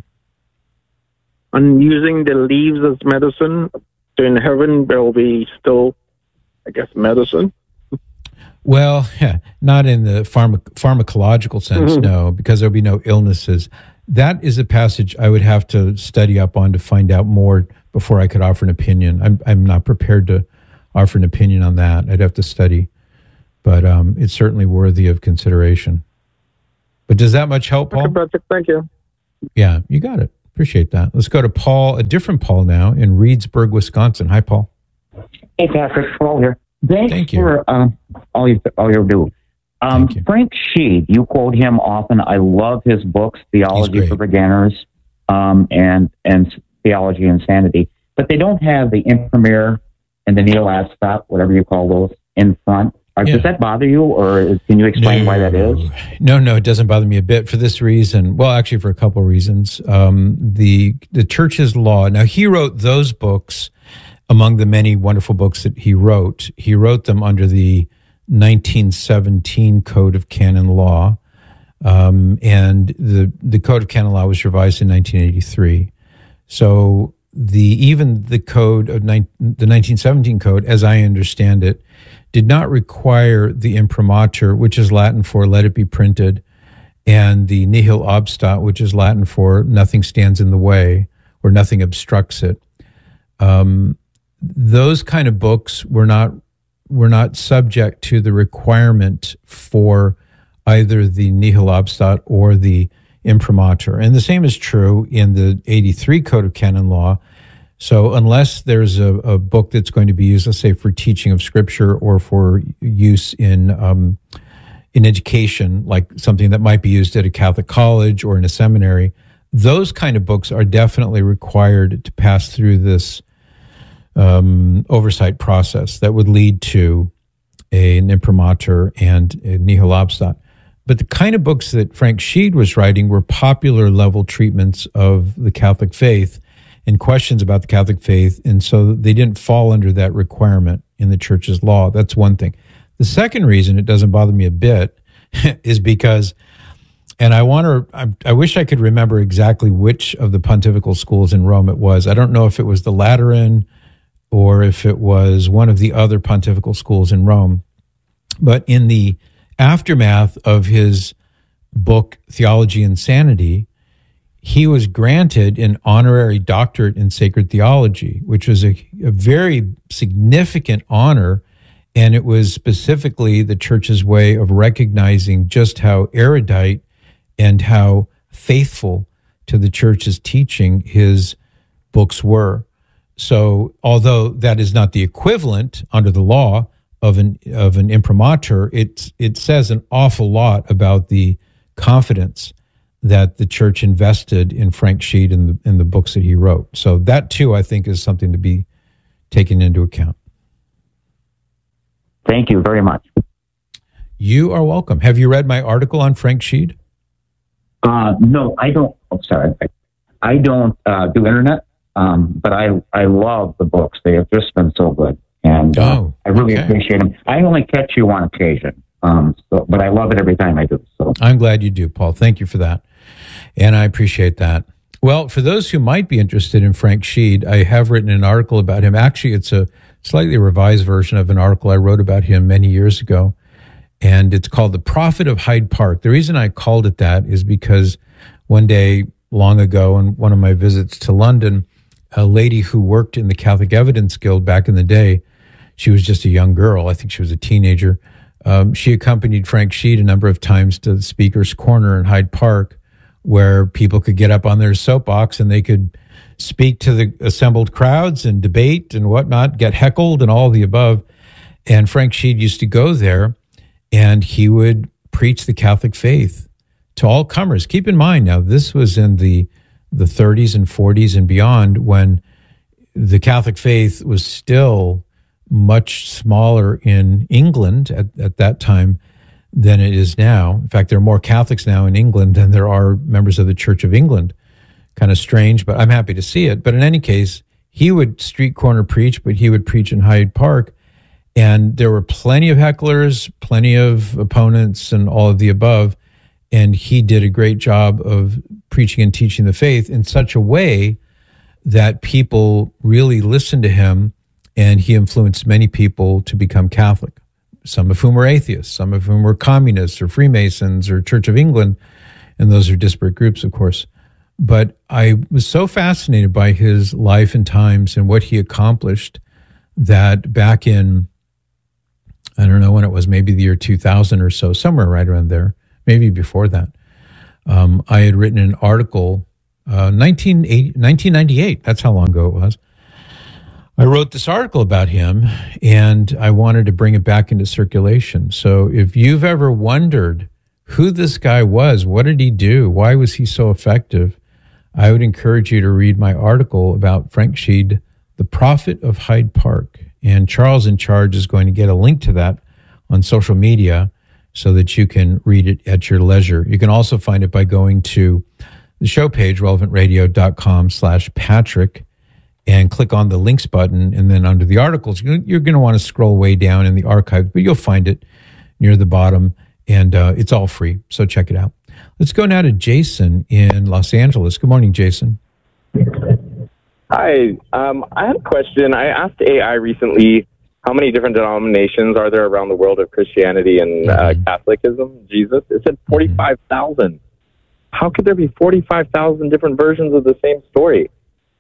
And using the leaves as medicine, so in heaven there will be still, I guess, medicine. Well, yeah, not in the pharma- pharmacological sense, mm-hmm. no, because there'll be no illnesses. That is a passage I would have to study up on to find out more before I could offer an opinion. I'm I'm not prepared to offer an opinion on that. I'd have to study, but um, it's certainly worthy of consideration. But does that much help, Paul? Okay, Patrick, thank you. Yeah, you got it. Appreciate that. Let's go to Paul, a different Paul now, in Reedsburg, Wisconsin. Hi, Paul. Hey, Patrick. Paul here. Thanks Thank you. for uh, all you all you do. Um, you. Frank Sheed, you quote him often. I love his books, Theology for Beginners, um, and and Theology and Sanity. But they don't have the Infirmary and the Neo-Ascot, whatever you call those, in front. Or, yeah. Does that bother you, or can you explain no, why that is? No, no, it doesn't bother me a bit for this reason. Well, actually, for a couple of reasons. Um, the the Church's Law. Now, he wrote those books. Among the many wonderful books that he wrote, he wrote them under the nineteen seventeen Code of Canon Law, um, and the the Code of Canon Law was revised in nineteen eighty-three. So the even the code of ni- the nineteen seventeen Code, as I understand it, did not require the imprimatur, which is Latin for "let it be printed," and the nihil obstat, which is Latin for "nothing stands in the way" or "nothing obstructs it." Um, Those kind of books were not were not subject to the requirement for either the nihil obstat or the imprimatur. And the same is true in the eighty-three Code of Canon Law. So unless there's a, a book that's going to be used, let's say, for teaching of Scripture or for use in um, in education, like something that might be used at a Catholic college or in a seminary, those kind of books are definitely required to pass through this Um, oversight process that would lead to a, an imprimatur and a nihil obstat. But the kind of books that Frank Sheed was writing were popular level treatments of the Catholic faith and questions about the Catholic faith, and so they didn't fall under that requirement in the Church's law. That's one thing. The second reason it doesn't bother me a bit is because, and I want to, I, I wish I could remember exactly which of the pontifical schools in Rome it was. I don't know if it was the Lateran or if it was one of the other pontifical schools in Rome. But in the aftermath of his book, Theology and Sanity, he was granted an honorary doctorate in sacred theology, which was a, a very significant honor, and it was specifically the Church's way of recognizing just how erudite and how faithful to the Church's teaching his books were. So, although that is not the equivalent under the law of an of an imprimatur, it it says an awful lot about the confidence that the Church invested in Frank Sheed and the in the books that he wrote. So that too, I think, is something to be taken into account. Thank you very much. You are welcome. Have you read my article on Frank Sheed? Uh, no, I don't. Oh, sorry, I don't uh, do internet. Um, but I, I love the books. They have just been so good. And uh, oh, I really okay. appreciate them. I only catch you on occasion, um, so, but I love it every time I do. So I'm glad you do, Paul. Thank you for that. And I appreciate that. Well, for those who might be interested in Frank Sheed, I have written an article about him. Actually, it's a slightly revised version of an article I wrote about him many years ago. And it's called The Prophet of Hyde Park. The reason I called it that is because one day long ago, on one of my visits to London, a lady who worked in the Catholic Evidence Guild back in the day, she was just a young girl. I think she was a teenager. Um, she accompanied Frank Sheed a number of times to the Speaker's Corner in Hyde Park, where people could get up on their soapbox and they could speak to the assembled crowds and debate and whatnot, get heckled and all of the above. And Frank Sheed used to go there and he would preach the Catholic faith to all comers. Keep in mind now, this was in the the thirties and forties and beyond, when the Catholic faith was still much smaller in England at, at that time than it is now. In fact, there are more Catholics now in England than there are members of the Church of England. Kind of strange, but I'm happy to see it. But in any case, he would street corner preach, but he would preach in Hyde Park. And there were plenty of hecklers, plenty of opponents, and all of the above. And he did a great job of preaching and teaching the faith in such a way that people really listened to him, and he influenced many people to become Catholic. some of whom were atheists, some of whom were communists or Freemasons or Church of England, and those are disparate groups, of course. But I was so fascinated by his life and times and what he accomplished that back in, I don't know when it was, maybe the year two thousand or so, somewhere right around there, maybe before that, um, I had written an article, uh, nineteen ninety-eight, that's how long ago it was. I wrote this article about him, and I wanted to bring it back into circulation. So if you've ever wondered who this guy was, what did he do, why was he so effective, I would encourage you to read my article about Frank Sheed, The Prophet of Hyde Park. And Charles in Charge is going to get a link to that on social media so that you can read it at your leisure. You can also find it by going to the show page, relevantradio.com slash Patrick, and click on the links button, and then under the articles, you're going to want to scroll way down in the archive, but you'll find it near the bottom, and uh, it's all free, so check it out. Let's go now to Jason in Los Angeles. Good morning, Jason. Hi. Um, I had a question. I asked A I recently how many different denominations are there around the world of Christianity and uh, Catholicism, Jesus. It said forty-five thousand. How could there be forty-five thousand different versions of the same story?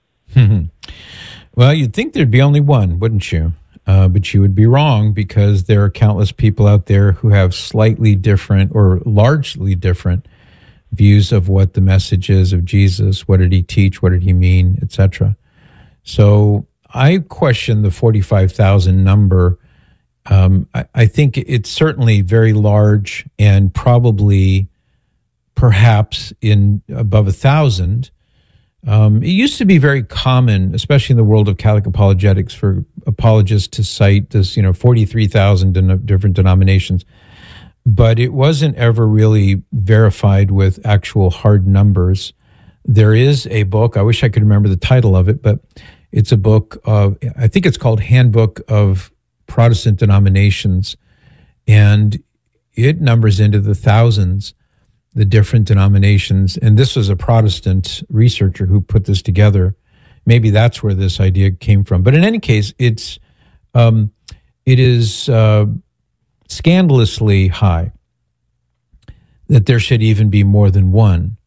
Well, you'd think there'd be only one, wouldn't you? Uh, but you would be wrong, because there are countless people out there who have slightly different or largely different views of what the message is of Jesus. What did he teach? What did he mean? et cetera. So I question the forty-five thousand number. Um, I, I think it's certainly very large, and probably perhaps in above a thousand. Um, it used to be very common, especially in the world of Catholic apologetics, for apologists to cite this, you know, forty-three thousand den- different denominations. But it wasn't ever really verified with actual hard numbers. There is a book, I wish I could remember the title of it, but it's a book of, I think it's called Handbook of Protestant Denominations, and it numbers into the thousands, the different denominations. And this was a Protestant researcher who put this together. Maybe that's where this idea came from. But in any case, it's um, it is uh, scandalously high that there should even be more than one.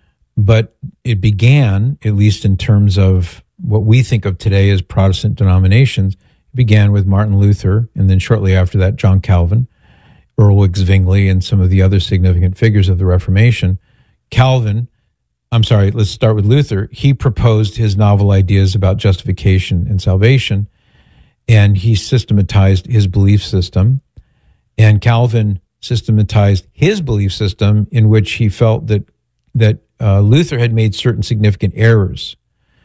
But it began, at least in terms of what we think of today as Protestant denominations, it began with Martin Luther, and then shortly after that, John Calvin, Ulrich Zwingli, and some of the other significant figures of the Reformation. Calvin, I'm sorry, let's start with Luther. He proposed his novel ideas about justification and salvation, and he systematized his belief system. And Calvin systematized his belief system, in which he felt that that uh, Luther had made certain significant errors.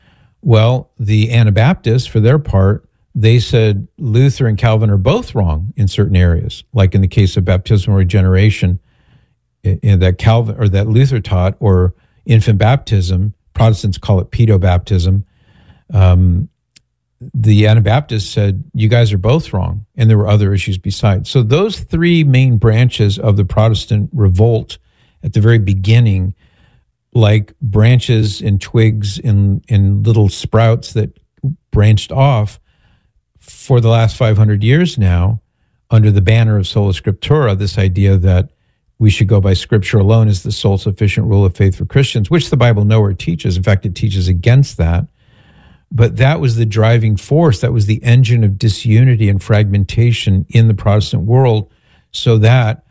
Well, the Anabaptists, for their part, they said Luther and Calvin are both wrong in certain areas, like in the case of baptismal regeneration, in, in that Calvin or that Luther taught, or infant baptism. Protestants call it pedobaptism. Um, the Anabaptists said, you guys are both wrong, and there were other issues besides. So those three main branches of the Protestant revolt at the very beginning, like branches and twigs and, and little sprouts that branched off, for the last five hundred years now, under the banner of Sola Scriptura, this idea that we should go by Scripture alone as the sole sufficient rule of faith for Christians, which the Bible nowhere teaches. In fact, it teaches against that. But that was the driving force. That was the engine of disunity and fragmentation in the Protestant world, so that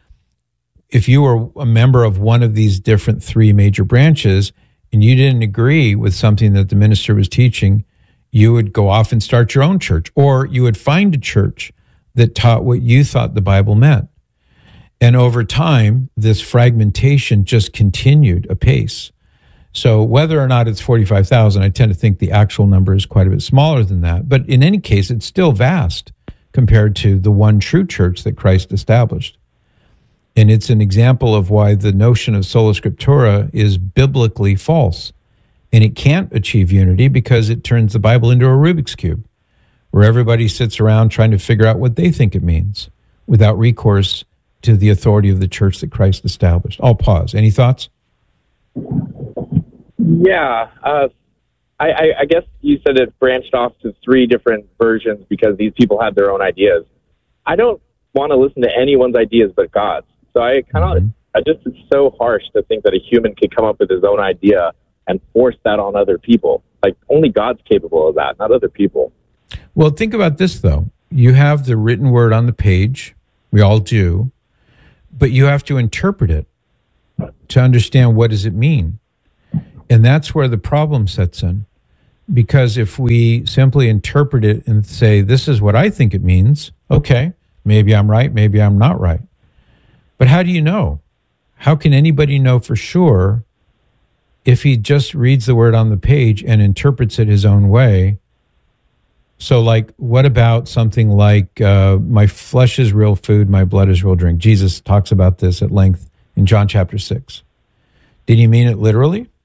if you were a member of one of these different three major branches and you didn't agree with something that the minister was teaching, you would go off and start your own church, or you would find a church that taught what you thought the Bible meant. And over time, this fragmentation just continued apace. So whether or not it's forty-five thousand, I tend to think the actual number is quite a bit smaller than that. But in any case, it's still vast compared to the one true church that Christ established. And it's an example of why the notion of Sola Scriptura is biblically false. And it can't achieve unity because it turns the Bible into a Rubik's Cube, where everybody sits around trying to figure out what they think it means without recourse to the authority of the church that Christ established. I'll pause. Any thoughts? Yeah. Uh, I, I, I guess you said it branched off to three different versions because these people had their own ideas. I don't want to listen to anyone's ideas but God's. So I kind of, mm-hmm. I just, it's so harsh to think that a human could come up with his own idea and force that on other people. Like, only God's capable of that, not other people. Well, think about this, though. You have the written word on the page. We all do. But you have to interpret it to understand what does it mean. And that's where the problem sets in. Because if we simply interpret it and say, this is what I think it means, okay, maybe I'm right, maybe I'm not right. But how do you know? How can anybody know for sure if he just reads the word on the page and interprets it his own way? So, like, what about something like, uh, my flesh is real food, my blood is real drink? Jesus talks about this at length in John chapter six. Did he mean it literally?